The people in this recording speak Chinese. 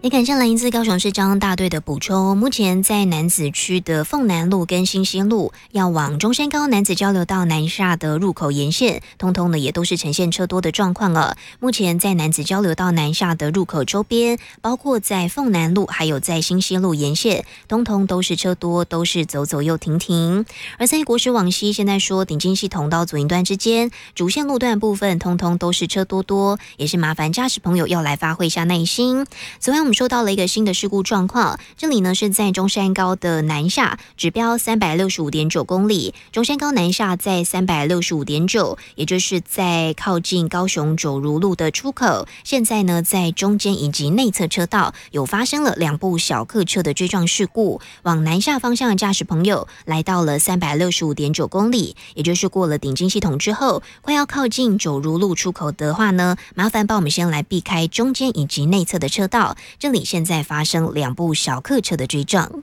也感谢来自高雄市交通大队的补充。目前在楠梓区的凤南路跟新兴路要往中山高楠梓交流道南下的入口沿线，通通的也都是呈现车多的状况了。目前在楠梓交流道南下的入口周边，包括在凤南路还有在新兴路沿线，通通都是车多，都是走走又停停。而在国十往西，现在说顶金系统到左营段之间主线路段部分，通通都是车多，也是麻烦驾驶朋友要来发挥一下耐心。此外，我们收到了一个新的事故状况，这里呢是在中山高的南下，指标365.9公里，中山高南下在365.9，也就是在靠近高雄九如路的出口。现在呢，在中间以及内侧车道有发生了2部小客车的追撞事故，往南下方向的驾驶朋友来到了365.9公里，也就是过了顶金系统之后，快要靠近九如路出口的话呢，麻烦帮我们先来避开中间以及内侧的车道，这里现在发生2部小客车的追撞。